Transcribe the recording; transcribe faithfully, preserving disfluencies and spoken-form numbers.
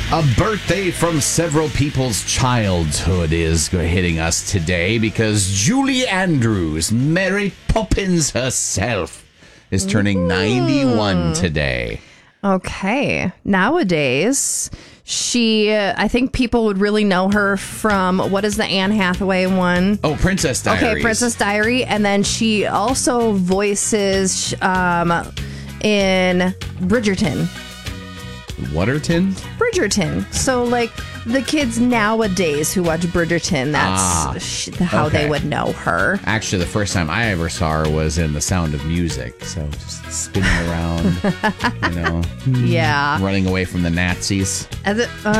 A birthday from several people's childhood is hitting us today because Julie Andrews, Mary Poppins herself, is turning ninety-one today. Okay. Nowadays, she, uh, I think people would really know her from, what is the Anne Hathaway one? Oh, Princess Diaries. Okay, Princess Diary. And then she also voices um, in Bridgerton. Waterton? Bridgerton. So, like, the kids nowadays who watch Bridgerton, that's Ah, sh- how okay. they would know her. Actually, the first time I ever saw her was in The Sound of Music. So just spinning around, you know, Yeah. running away from the Nazis. As it, uh,